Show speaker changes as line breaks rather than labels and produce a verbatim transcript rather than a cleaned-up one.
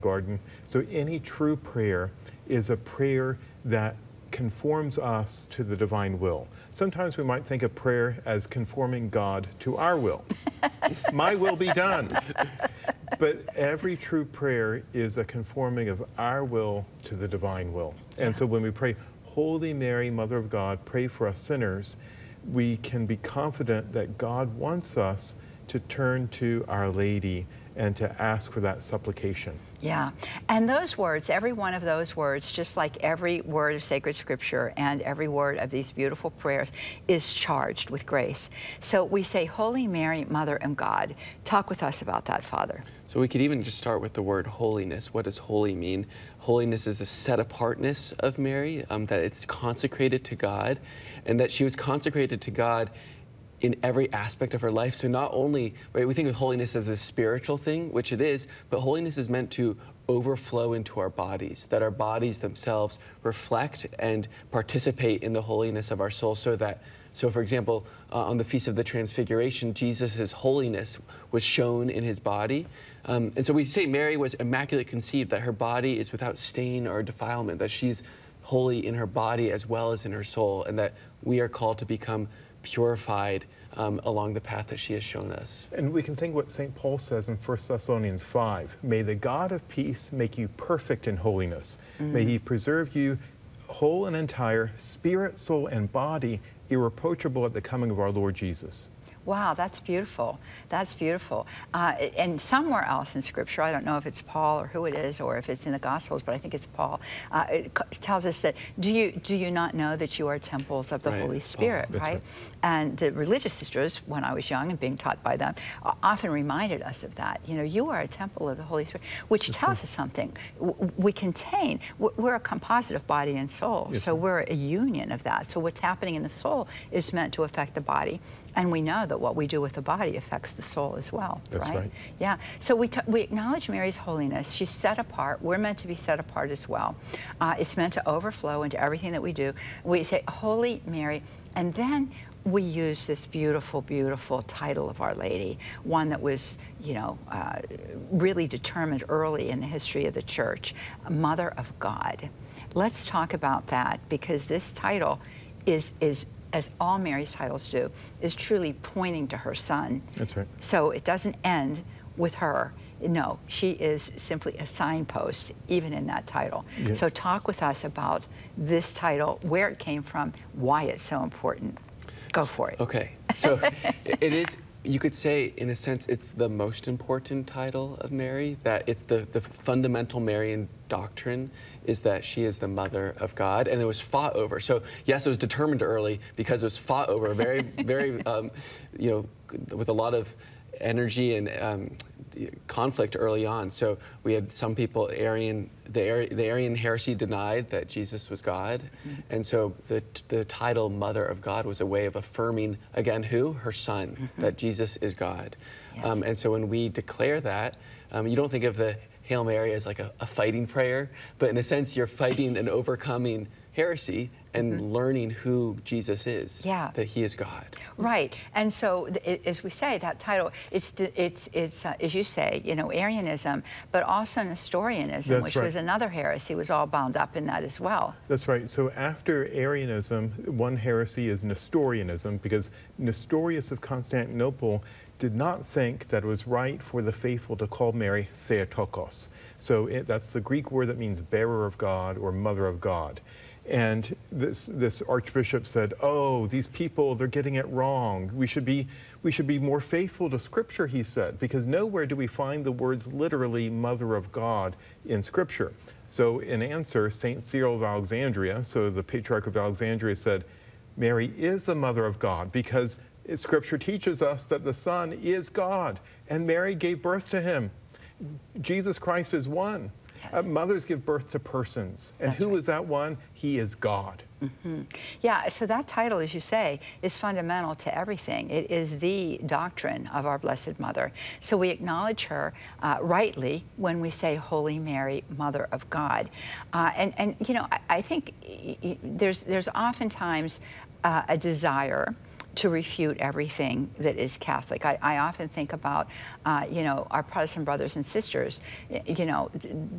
garden. So any true prayer is a prayer that conforms us to the divine will. Sometimes we might think of prayer as conforming God to our will. My will be done. But every true prayer is a conforming of our will to the divine will. And so when we pray, Holy Mary, Mother of God, pray for us sinners, we can be confident that God wants us to turn to Our Lady and to ask for that supplication.
Yeah, and those words, every one of those words, just like every word of sacred scripture and every word of these beautiful prayers, is charged with grace. So we say, Holy Mary, Mother of God. Talk with us about that, Father.
So we could even just start with the word holiness. What does holy mean? Holiness is a set-apartness of Mary, um, that it's consecrated to God, and that she was consecrated to God in every aspect of her life. So not only, right, we think of holiness as a spiritual thing, which it is, but holiness is meant to overflow into our bodies, that our bodies themselves reflect and participate in the holiness of our soul, so that, so for example, uh, on the Feast of the Transfiguration, Jesus' holiness was shown in his body. Um, and so we say Mary was immaculate conceived, that her body is without stain or defilement, that she's holy in her body as well as in her soul, and that we are called to become purified um, along the path that she has shown us.
And we can think what Saint Paul says in First Thessalonians five. May the God of peace make you perfect in holiness. Mm. May he preserve you whole and entire, spirit, soul, and body, irreproachable at the coming of our Lord Jesus.
Wow, that's beautiful. That's beautiful. Uh, and somewhere else in Scripture, I don't know if it's Paul or who it is, or if it's in the Gospels, but I think it's Paul, uh, it tells us that, do you do you not know that you are temples of the
right.
Holy Spirit,
oh,
right?
right?
And the religious sisters, when I was young and being taught by them, often reminded us of that. You know, you are a temple of the Holy Spirit, which
That's
tells
right.
us something. We contain, we're a composite of body and soul,
yes,
so we're a union of that. So what's happening in the soul is meant to affect the body. And we know that what we do with the body affects the soul as well,
That's
right?
right.
Yeah, so we, t we acknowledge Mary's holiness. She's set apart. We're meant to be set apart as well. Uh, it's meant to overflow into everything that we do. We say, Holy Mary, and then we use this beautiful, beautiful title of Our Lady, one that was, you know, uh, really determined early in the history of the Church, Mother of God. Let's talk about that, because this title is, is as all Mary's titles do, is truly pointing to her son.
That's right.
So it doesn't end with her. No, she is simply a signpost, even in that title.
Yeah.
So talk with us about this title, where it came from, why it's so important. Go for it.
Okay, so it is, you could say, in a sense, it's the most important title of Mary, that it's the, the fundamental Marian doctrine is that she is the Mother of God, and it was fought over. So yes, it was determined early because it was fought over very, very, um, you know, with a lot of energy and um, conflict early on. So we had some people, Arian, the, Ari, the Arian heresy denied that Jesus was God, mm-hmm. and so the, the title Mother of God was a way of affirming, again, who? Her son, mm-hmm. that Jesus is God. Yes. Um, and so when we declare that, um, you don't think of the Hail Mary as like a, a fighting prayer, but in a sense you're fighting and overcoming heresy and mm-hmm. learning who Jesus is,
yeah.
that he is God.
Right, and so it, as we say, that title, it's, it's, it's uh, as you say, you know, Arianism, but also Nestorianism,
That's
which
right.
was another heresy, was all bound up in that as well.
That's right. So after Arianism, one heresy is Nestorianism, because Nestorius of Constantinople did not think that it was right for the faithful to call Mary Theotokos. So it, that's the Greek word that means bearer of God or mother of God. And this, this archbishop said, oh, these people, they're getting it wrong. We should be, we should be more faithful to Scripture, he said, because nowhere do we find the words literally Mother of God in Scripture. So in answer, Saint Cyril of Alexandria, so the Patriarch of Alexandria, said, Mary is the Mother of God because Scripture teaches us that the Son is God, and Mary gave birth to him. Jesus Christ is one.
Yes.
Uh, mothers give birth to persons. And
That's
who
right.
is that one? He is God.
Mm-hmm. Yeah, so that title, as you say, is fundamental to everything. It is the doctrine of our Blessed Mother. So we acknowledge her uh, rightly when we say Holy Mary, Mother of God. Uh, and, and, you know, I, I think there's, there's oftentimes uh, a desire to refute everything that is Catholic. I, I often think about, uh, you know, our Protestant brothers and sisters, you know,